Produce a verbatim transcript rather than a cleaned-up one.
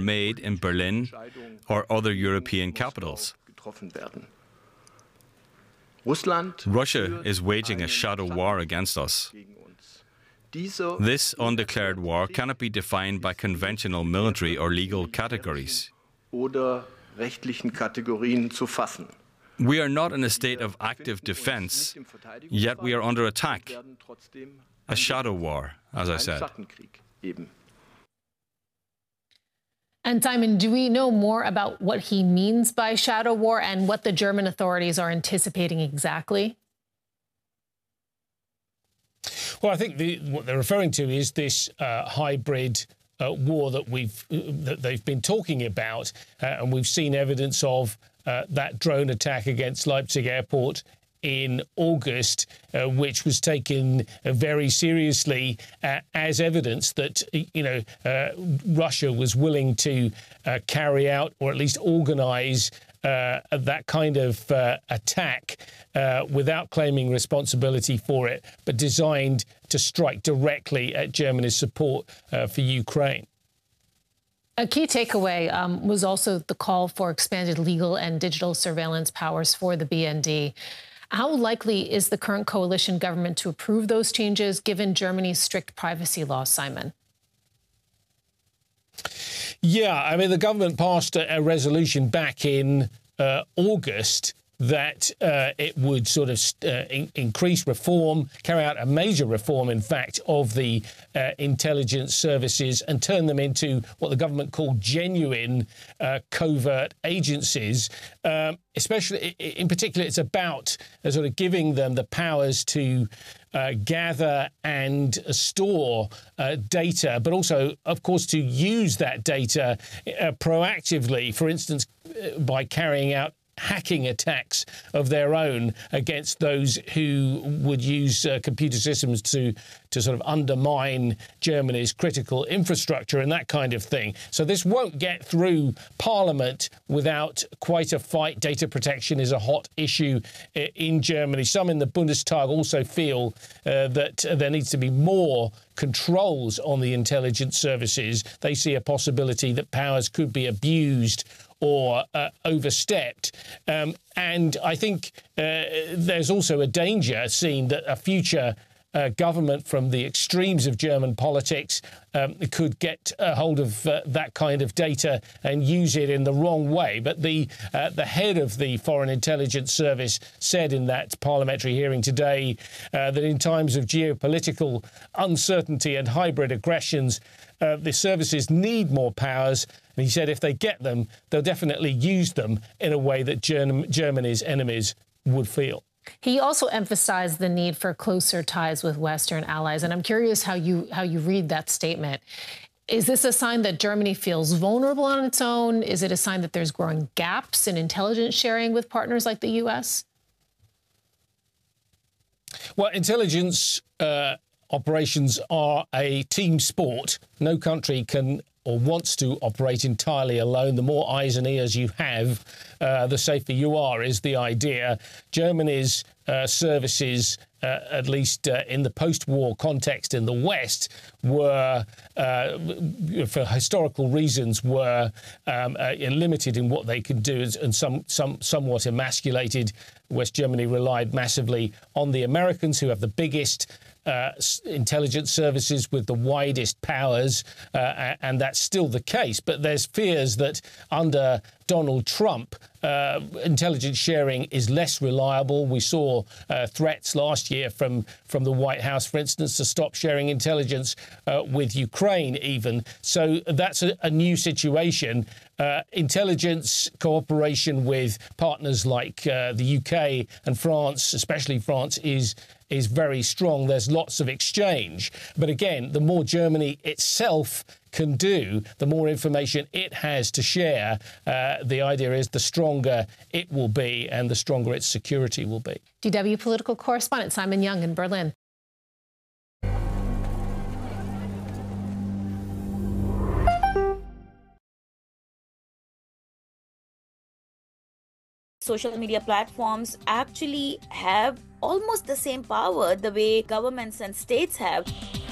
made in Berlin or other European capitals. Russia is waging a shadow war against us. This undeclared war cannot be defined by conventional military or legal categories. We are not in a state of active defense, yet we are under attack. A shadow war, as I said. And Simon, do we know more about what he means by shadow war and what the German authorities are anticipating exactly? Well, I think the, what they're referring to is this uh, hybrid uh, war that we've uh, that they've been talking about, uh, and we've seen evidence of uh, that drone attack against Leipzig airport in August, uh, which was taken uh, very seriously uh, as evidence that, you know, uh, Russia was willing to uh, carry out or at least organise uh, that kind of uh, attack uh, without claiming responsibility for it, but designed to strike directly at Germany's support uh, for Ukraine. A key takeaway um, was also the call for expanded legal and digital surveillance powers for the B N D. How likely is the current coalition government to approve those changes, given Germany's strict privacy laws, Simon? Yeah, I mean, the government passed a, a resolution back in uh, August that uh, it would sort of uh, in increase reform, carry out a major reform, in fact, of the uh, intelligence services and turn them into what the government called genuine uh, covert agencies. Um, especially, in particular, it's about uh, sort of giving them the powers to uh, gather and store uh, data, but also, of course, to use that data uh, proactively, for instance, uh, by carrying out hacking attacks of their own against those who would use uh, computer systems to to sort of undermine Germany's critical infrastructure and that kind of thing. So this won't get through Parliament without quite a fight. Data protection is a hot issue in Germany. Some in the Bundestag also feel uh, that there needs to be more controls on the intelligence services. They see a possibility that powers could be abused or uh, overstepped. Um, and I think uh, there's also a danger seen that a future uh, government from the extremes of German politics um, could get a hold of uh, that kind of data and use it in the wrong way. But the uh, the head of the Foreign Intelligence Service said in that parliamentary hearing today uh, that in times of geopolitical uncertainty and hybrid aggressions, uh, the services need more powers. And he said if they get them, they'll definitely use them in a way that Germ Germany's enemies would feel. He also emphasized the need for closer ties with Western allies. And I'm curious how you how you read that statement. Is this a sign that Germany feels vulnerable on its own? Is it a sign that there's growing gaps in intelligence sharing with partners like the U S? Well, intelligence uh, operations are a team sport. No country can or wants to operate entirely alone. The more eyes and ears you have, uh, the safer you are, is the idea. Germany's uh, services, uh, at least uh, in the post-war context in the West, were, uh, for historical reasons, were um, uh, limited in what they could do and some, some, somewhat emasculated. West Germany relied massively on the Americans, who have the biggest Uh, intelligence services with the widest powers, uh, and that's still the case. But there's fears that under Donald Trump, uh, intelligence sharing is less reliable. We saw uh, threats last year from, from the White House, for instance, to stop sharing intelligence uh, with Ukraine even. So that's a, a new situation. Uh, intelligence cooperation with partners like uh, the U K and France, especially France, is is very strong. There's lots of exchange. But again, the more Germany itself can do, the more information it has to share. Uh, the idea is the stronger it will be and the stronger its security will be. D W political correspondent Simon Young in Berlin. Social media platforms actually have almost the same power the way governments and states have.